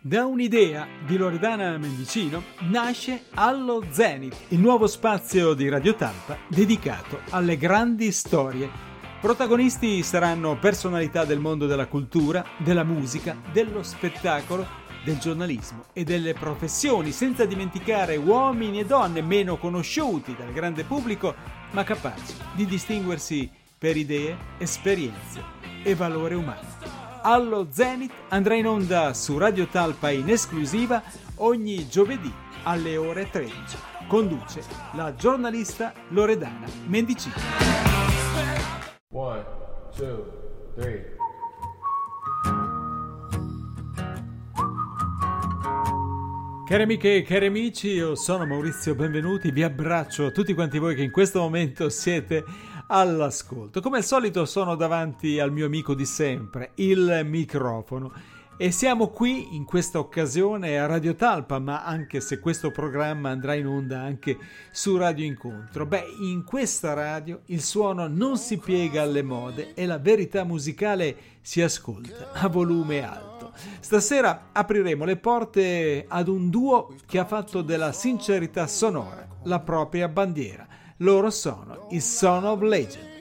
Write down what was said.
Da un'idea di Loredana Mendicino nasce Allo Zenith, il nuovo spazio di Radio Talpa dedicato alle grandi storie. Protagonisti saranno personalità del mondo della cultura, della musica, dello spettacolo, del giornalismo e delle professioni, senza dimenticare uomini e donne meno conosciuti dal grande pubblico, ma capaci di distinguersi per idee, esperienze e valore umano. Allo Zenith andrà in onda su Radio Talpa in esclusiva ogni giovedì alle ore 13. Conduce la giornalista Loredana Mendicino. 1, 2, 3. Cari amiche e cari amici, io sono Maurizio, benvenuti, vi abbraccio a tutti quanti voi che in questo momento siete all'ascolto. Come al solito sono davanti al mio amico di sempre, il microfono, e siamo qui in questa occasione a Radio Talpa, ma anche se questo programma andrà in onda anche su Radio Incontro. In questa radio il suono non si piega alle mode e la verità musicale si ascolta a volume alto. Stasera apriremo le porte ad un duo che ha fatto della sincerità sonora la propria bandiera. Loro sono i Son of Legend.